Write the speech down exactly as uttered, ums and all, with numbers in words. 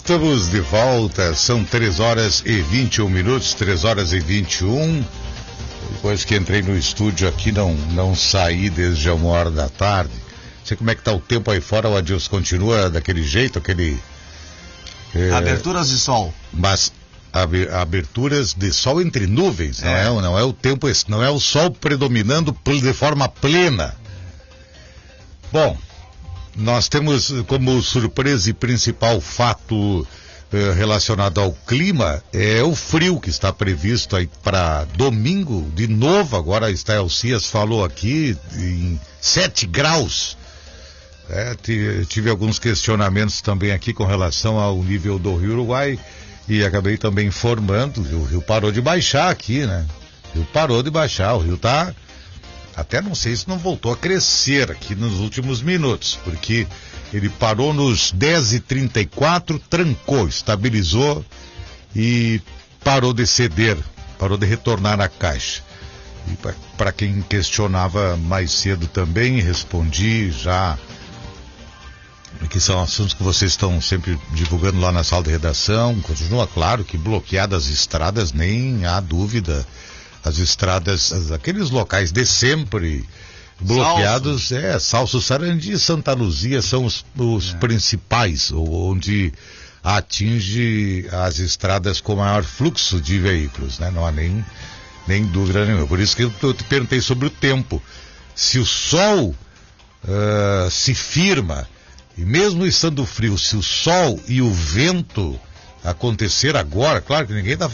Estamos de volta, são três horas e vinte e um minutos, três horas e vinte e um. Depois que entrei no estúdio aqui, não, não saí desde a uma hora da tarde. Não sei como é que tá o tempo aí fora, o Adilson continua daquele jeito, aquele... É, aberturas de sol. Mas aberturas de sol entre nuvens, é. Não, é, não é o tempo, não é o sol predominando de forma plena. Bom, nós temos como surpresa e principal fato eh, relacionado ao clima é o frio que está previsto aí para domingo, de novo. Agora a Estael Cias falou aqui em sete graus. É, tive alguns questionamentos também aqui com relação ao nível do Rio Uruguai e acabei também informando, o rio parou de baixar aqui, né? O rio parou de baixar, o rio tá... Até não sei se não voltou a crescer aqui nos últimos minutos, porque ele parou nos dez e trinta e quatro, trancou, estabilizou e parou de ceder, parou de retornar à caixa. E para quem questionava mais cedo também, respondi já, que são assuntos que vocês estão sempre divulgando lá na sala de redação. Continua claro que bloqueadas as estradas, nem há dúvida. As estradas, aqueles locais de sempre bloqueados, Salso. é, Salso, Sarandi e Santa Luzia são os, os é. principais, onde atinge as estradas com maior fluxo de veículos, né? Não há nem, nem dúvida nenhuma. Por isso que eu te perguntei sobre o tempo. Se o sol uh, se firma, e mesmo estando frio, se o sol e o vento acontecer agora, claro que ninguém está